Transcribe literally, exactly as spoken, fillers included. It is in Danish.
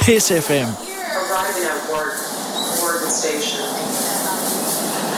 Kiss F M. Arriving at Ward, Warden Station.